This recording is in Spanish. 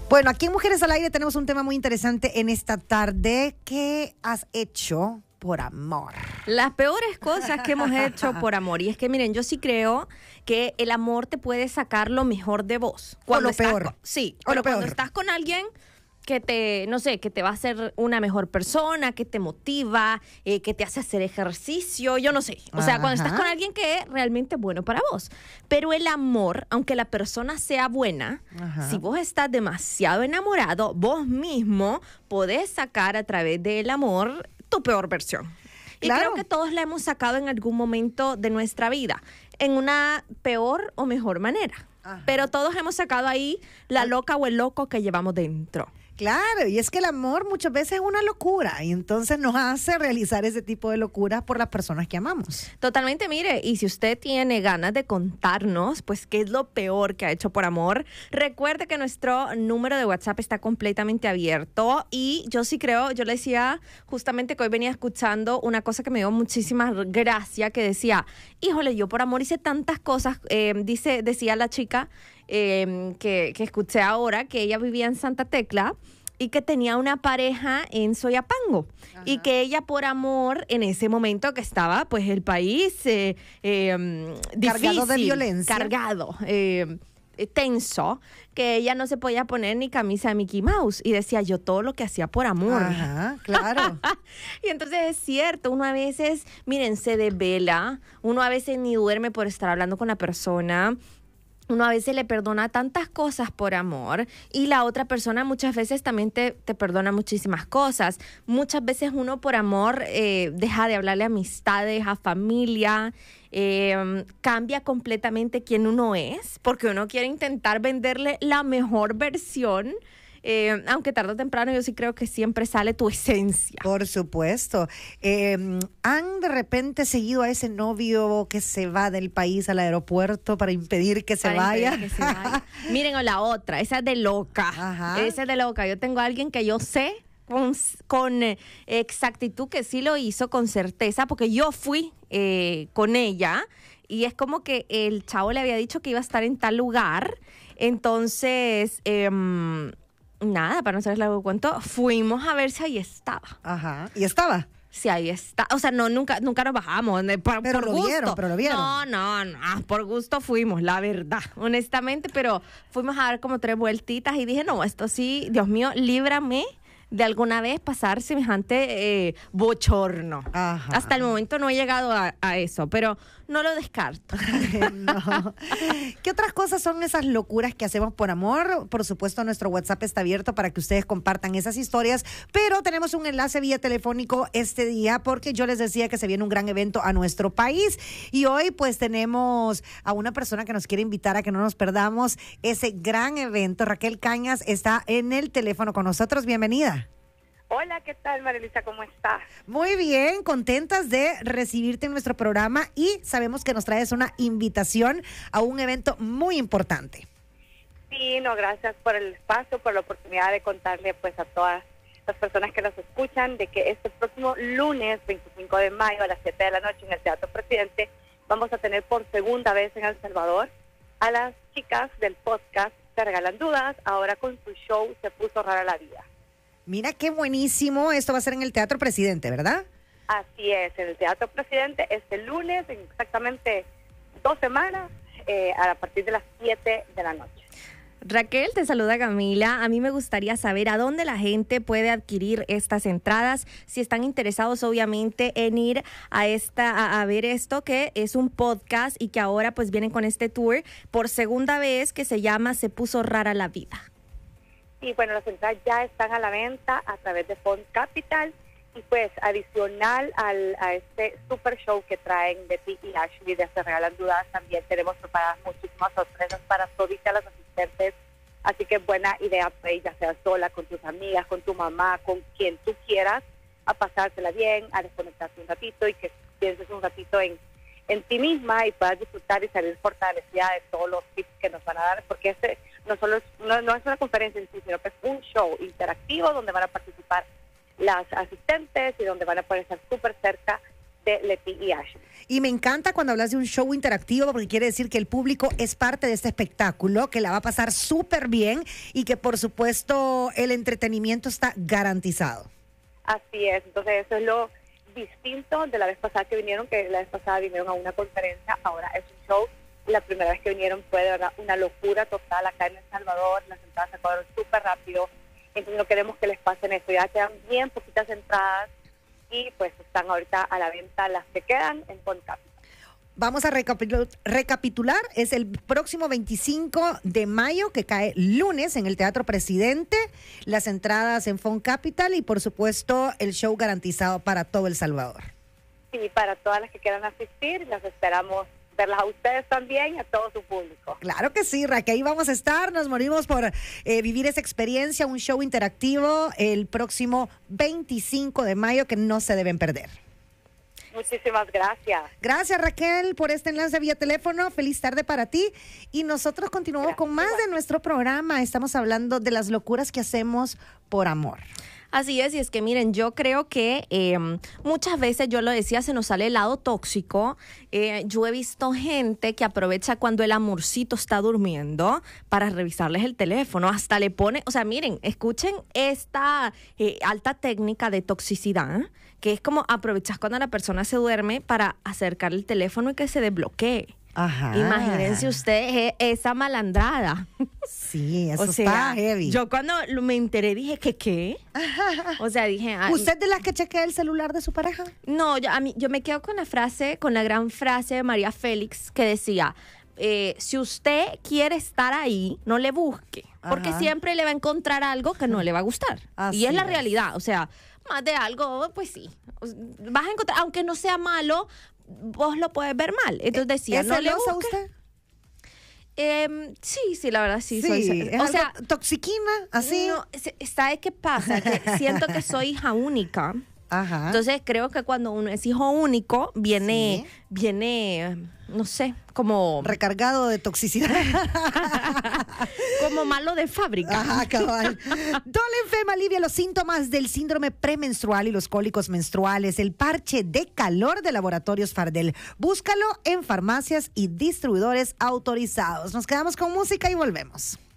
Bueno, aquí en Mujeres al Aire tenemos un tema muy interesante en esta tarde. ¿Qué has hecho por amor? Las peores cosas que hemos hecho por amor. Y es que, miren, yo sí creo que el amor te puede sacar lo mejor de vos. O lo peor. Sí, o lo peor. Cuando estás con alguien que te, no sé, que te va a hacer una mejor persona, que te motiva, que te hace hacer ejercicio, yo no sé. O sea, cuando estás con alguien que realmente es bueno para vos. Pero el amor, aunque la persona sea buena, si vos estás demasiado enamorado, vos mismo podés sacar a través del amor tu peor versión. Y Claro. creo que todos la hemos sacado en algún momento de nuestra vida, en una peor o mejor manera. Pero todos hemos sacado ahí la loca o el loco que llevamos dentro. Claro, y es que el amor muchas veces es una locura y entonces nos hace realizar ese tipo de locuras por las personas que amamos. Totalmente, mire, y si usted tiene ganas de contarnos, pues, qué es lo peor que ha hecho por amor, recuerde que nuestro número de WhatsApp está completamente abierto y yo sí creo, yo le decía justamente que hoy venía escuchando una cosa que me dio muchísima gracia, que decía, híjole, yo por amor hice tantas cosas, decía la chica que escuché ahora, que ella vivía en Santa Tecla, y que tenía una pareja en Soyapango. Ajá. Y que ella por amor, en ese momento que estaba pues el país difícil, cargado de violencia, cargado, tenso, que ella no se podía poner ni camisa de Mickey Mouse. Y decía, yo todo lo que hacía por amor. Ajá, claro. Y entonces es cierto, uno a veces, miren, se desvela, uno a veces ni duerme por estar hablando con la persona. Uno a veces le perdona tantas cosas por amor y la otra persona muchas veces también te perdona muchísimas cosas. Muchas veces uno por amor deja de hablarle a amistades, a familia, cambia completamente quién uno es porque uno quiere intentar venderle la mejor versión. Aunque tarde o temprano yo sí creo que siempre sale tu esencia. Por supuesto. ¿Han de repente seguido a ese novio que se va del país al aeropuerto para impedir que se vaya? Miren, o la otra, esa es de loca. Ajá. Esa es de loca. Yo tengo a alguien que yo sé con exactitud que sí lo hizo, con certeza, porque yo fui con ella y es como que el chavo le había dicho que iba a estar en tal lugar. Entonces, nada, para no hacerles largo cuento, fuimos a ver si ahí estaba. Ajá. ¿Y estaba? Sí, ahí está. O sea, no, nunca nos bajamos. Pero lo vieron. No. Por gusto fuimos, la verdad, honestamente. Pero fuimos a dar como 3 vueltitas y dije, no, esto sí, Dios mío, líbrame de alguna vez pasar semejante bochorno. Ajá. Hasta el momento no he llegado a eso, pero no lo descarto. No. ¿Qué otras cosas son esas locuras que hacemos por amor? Por supuesto, nuestro WhatsApp está abierto para que ustedes compartan esas historias, pero tenemos un enlace vía telefónico este día porque yo les decía que se viene un gran evento a nuestro país y hoy pues tenemos a una persona que nos quiere invitar a que no nos perdamos ese gran evento. Raquel Cañas está en el teléfono con nosotros. Bienvenida. Hola, ¿qué tal, Marilisa? ¿Cómo estás? Muy bien, contentas de recibirte en nuestro programa y sabemos que nos traes una invitación a un evento muy importante. Sí, no, gracias por el espacio, por la oportunidad de contarle pues a todas las personas que nos escuchan de que este próximo lunes 25 de mayo a las 7 de la noche en el Teatro Presidente vamos a tener por segunda vez en El Salvador a las chicas del podcast Te Regalan Dudas, ahora con su show Se Puso Rara la Vida. Mira qué buenísimo, esto va a ser en el Teatro Presidente, ¿verdad? Así es, en el Teatro Presidente este lunes, en exactamente 2 semanas, a partir de las 7 de la noche. Raquel, te saluda Camila. A mí me gustaría saber a dónde la gente puede adquirir estas entradas, si están interesados obviamente en ir a ver esto, que es un podcast y que ahora pues vienen con este tour por segunda vez que se llama Se Puso Rara la Vida. Y bueno, las entradas ya están a la venta a través de Fond Capital y pues adicional a este super show que traen Betty y Ashley de Se Regalan Dudas, también tenemos preparadas muchísimas sorpresas para todas las asistentes, así que buena idea pues, ya sea sola, con tus amigas, con tu mamá, con quien tú quieras, a pasársela bien, a desconectarte un ratito y que pienses un ratito en ti misma y puedas disfrutar y salir fortalecida de todos los tips que nos van a dar, porque no es una conferencia en sí, sino que es un show interactivo donde van a participar las asistentes y donde van a poder estar súper cerca de Leti y Ashley. Y me encanta cuando hablas de un show interactivo porque quiere decir que el público es parte de este espectáculo, que la va a pasar súper bien y que por supuesto el entretenimiento está garantizado. Así es, entonces eso es lo distinto de la vez pasada que vinieron, que la vez pasada vinieron a una conferencia, ahora es un show. La primera vez que vinieron fue de verdad una locura total acá en El Salvador, las entradas se acabaron súper rápido, entonces no queremos que les pasen eso, ya quedan bien poquitas entradas y pues están ahorita a la venta las que quedan en Font Capital. Vamos a recapitular, es el próximo 25 de mayo que cae lunes en el Teatro Presidente, las entradas en Font Capital y por supuesto el show garantizado para todo El Salvador. Sí, para todas las que quieran asistir, las esperamos verlas a ustedes también y a todo su público. Claro que sí, Raquel, ahí vamos a estar, nos morimos por vivir esa experiencia, un show interactivo el próximo 25 de mayo que no se deben perder. Muchísimas gracias. Gracias, Raquel, por este enlace vía teléfono. Feliz tarde para ti. Y nosotros continuamos con más de nuestro programa. Estamos hablando de las locuras que hacemos por amor. Así es, y es que miren, yo creo que muchas veces, yo lo decía, se nos sale el lado tóxico. Yo he visto gente que aprovecha cuando el amorcito está durmiendo para revisarles el teléfono, hasta le pone, o sea, miren, escuchen esta alta técnica de toxicidad, que es como aprovechar cuando la persona se duerme para acercar el teléfono y que se desbloquee. Ajá. Imagínense ustedes esa malandrada. Sí, eso O sea, está heavy. yo cuando me enteré dije, ¿qué? O sea, dije... ¿Usted de las que chequea el celular de su pareja? No, yo me quedo con la frase, con la gran frase de María Félix que decía, si usted quiere estar ahí, no le busque, porque Ajá. siempre le va a encontrar algo que no le va a gustar. Así y es la es. realidad, o sea, más de algo, pues sí. Vas a encontrar, aunque no sea malo, vos lo puedes ver mal. Entonces decía, ¿Es no le celosa busque. usted? Sí, la verdad sí. Sí, O sea, toxiquina, así. no, ¿sabe qué pasa? Que siento que soy hija única. Ajá. Entonces creo que cuando uno es hijo único, viene, no sé, como Recargado de toxicidad. como malo de fábrica. Ajá, cabal. Dolenfem alivia los síntomas del síndrome premenstrual y los cólicos menstruales. El parche de calor de Laboratorios Fardel. Búscalo en farmacias y distribuidores autorizados. Nos quedamos con música y volvemos.